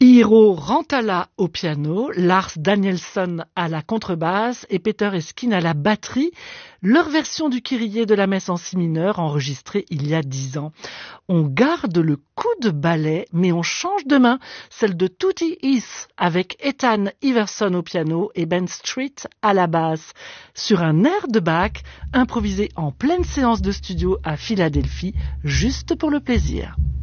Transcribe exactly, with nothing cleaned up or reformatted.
Iiro Rantala au piano, Lars Danielsson à la contrebasse et Peter Eskin à la batterie. Leur version du Kyrie de la messe en si mineur enregistrée il y a dix ans. On garde le coup de ballet, mais on change de main, celle de Tutti Is avec Ethan Iverson au piano et Ben Street à la basse, sur un air de Bach improvisé en pleine séance de studio à Philadelphie, juste pour le plaisir.